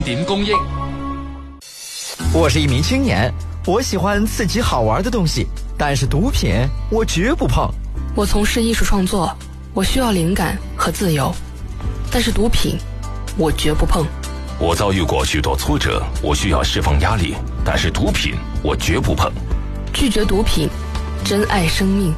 點公益。 我是一名青年，我喜歡刺激好玩的東西，但是毒品我絕不碰。 我從事藝術創作，我需要靈感和自由，但是毒品我絕不碰。 我遭遇過許多挫折，我需要釋放壓力，但是毒品我絕不碰。 拒絕毒品，珍愛生命。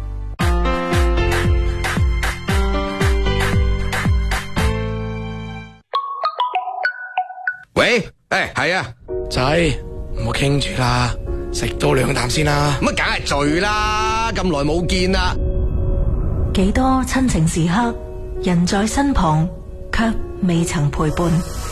喂，係啊， 仔，唔好傾住啦，食多2啖先啦。 乜梗係醉啦，咁耐冇見啦。 幾多親情時刻，人在身旁，卻未曾陪伴。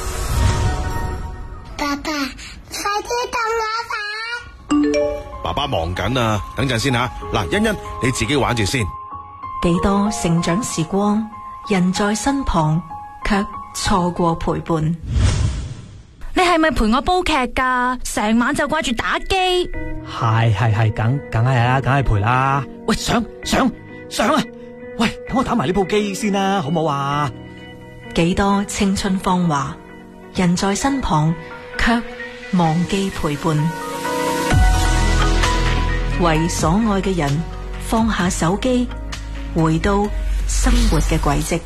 爸爸，快啲等我飯。 爸爸忙緊啊，等陣先吓。嗱，欣欣你自己玩住先。 幾多成長時光，人在身旁，卻錯過陪伴。 你係咪陪我煲劇㗎？成晚就掛住打機。 係，梗係啦，梗係陪啦。喂，上啊！喂，等我打埋呢部機先啦，好冇啊？ 幾多青春芳華，人在身旁，卻忘記陪伴。為所愛嘅人放下手機，回到生活嘅軌跡。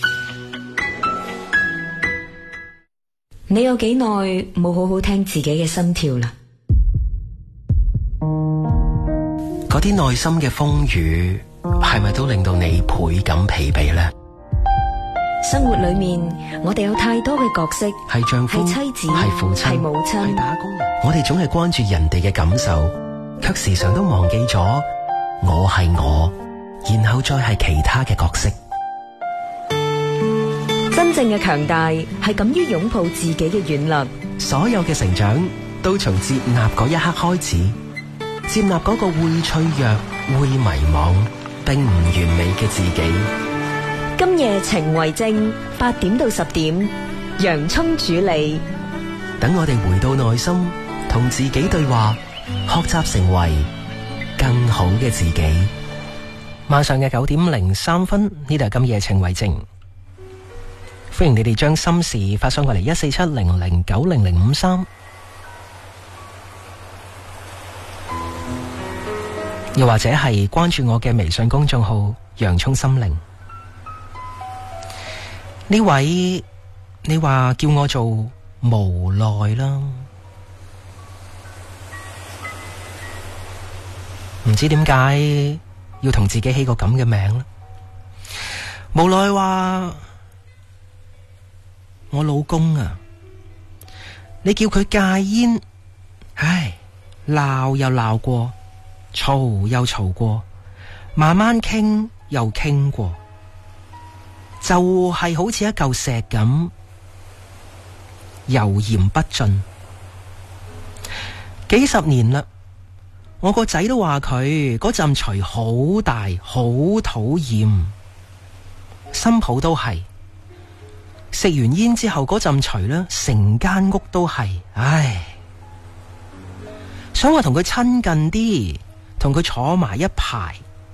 你有幾耐冇好好聽自己嘅心跳啦？ 嗰啲內心嘅風雨，係咪都令到你倍感疲憊呢？ 生活裏面，我哋有太多嘅角色， 係丈夫， 係妻子， 係父親， 係母親， 係打工人。我哋總係關注人哋嘅感受，卻時常都忘記咗我係我，然後再係其他嘅角色。 真正嘅強大係敢於擁抱自己嘅軟弱。 所有嘅成長都從接納嗰一刻開始，接納嗰個會脆弱、會迷茫、並唔完美嘅自己。 今夜情為證，8點到10點，洋蔥主理。 等我哋回到內心，同自己對話，學習成為更好嘅自己。晚上嘅9點03分，呢度係今夜情為證。歡迎你哋將心事發送過嚟14700900053，又或者係關注我嘅微信公眾號洋蔥心靈。呢位你話叫我做無奈啦，唔知點解要同自己起個咁嘅名啦。無奈話我老公啊，你叫佢戒煙，唉，鬧又鬧過，嘈又嘈過，慢慢傾又傾過，就係好似一嚿石咁，油鹽不進。幾十年啦，我個仔都話佢嗰陣除好大，好討厭，新抱都係。食完煙之後嗰陣除咧，成間屋都係，唉！想話同佢親近啲，同佢坐埋一排，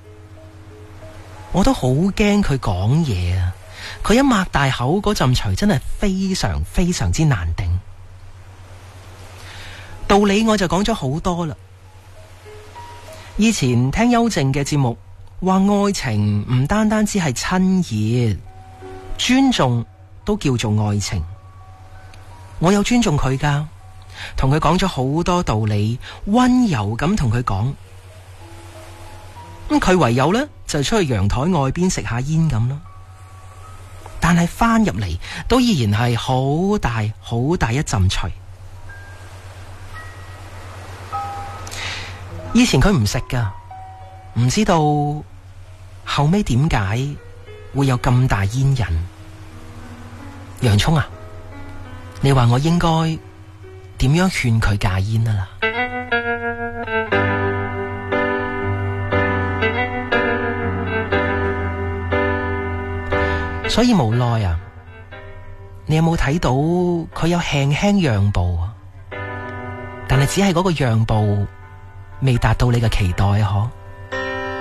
我都好驚佢講嘢啊！佢一擘大口嗰陣除真係非常非常之難頂。道理我就講咗好多啦。以前聽邱靜嘅節目，話愛情唔單單只係親熱，尊重都叫做愛情。我有尊重佢㗎，同佢講咗好多道理，溫柔咁同佢講。咁佢唯有呢，就出去陽台外邊食下煙咁咯。但係翻入嚟都依然係好大好大一陣除。以前佢唔食㗎，唔知道後尾點解會有咁大煙癮。洋蔥啊，你話我應該點樣勸佢戒煙啊啦？所以無奈啊，你有冇睇到佢有輕輕讓步啊？但係只係嗰個讓步未達到你嘅期待啊！嗬。